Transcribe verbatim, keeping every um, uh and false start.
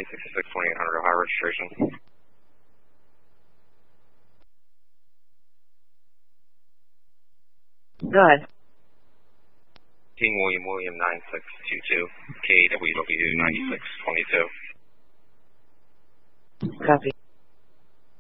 County, sixty-six twenty-eight hundred Ohio registration. Go ahead. King William William nine six two two, K W W ninety-six twenty-two. Copy.